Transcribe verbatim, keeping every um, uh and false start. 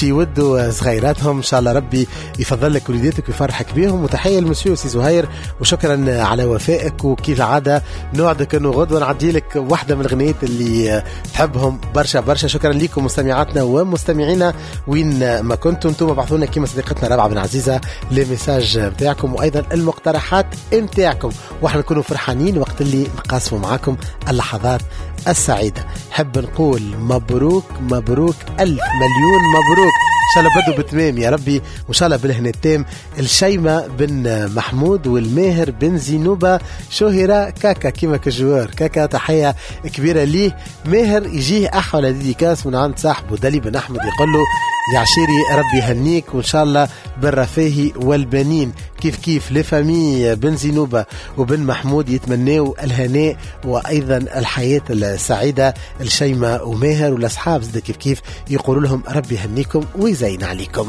باش يودوا صغيراتهم. ان شاء الله ربي يفضل لك وليداتك ويفرحك بيهم. وتحيه للمسيو سي زهير وشكرا على وفائك. وكيف العاده نوعدك انه غدوه نعدي لك واحده من الغنيات اللي تحبهم برشا برشا. شكرا لكم مستمعاتنا ومستمعينا وين ما كنتم انتم. ابعثونا كما صديقتنا رابعه بن عزيزه لي ميساج نتاعكم وايضا المقترحات نتاعكم، واحنا نكونوا فرحانين وقت اللي نقاسموا معاكم اللحظات السعيده. حب نقول مبروك مبروك الف مليون مبروك. ان شاء الله بدو بتمام يا ربي، وان شاء الله بالهنا التام الشيمة بن محمود والماهر بن زينوبة شهرة كاكا كيما كجوار كاكا. تحية كبيرة ليه. ماهر يجيه أحوال ديديكاس من عند صاحبه دلي بن أحمد يقول له يا عشيري ربي يهنيك وإن شاء الله بالرفاه والبنين. كيف كيف لفامي بن زينوبة وبن محمود يتمنوا الهناء وأيضا الحياة السعيدة. الشيمة وماهر والأصحاب زي كيف كيف يقولوا لهم ربي يهنيكم ويزين عليكم.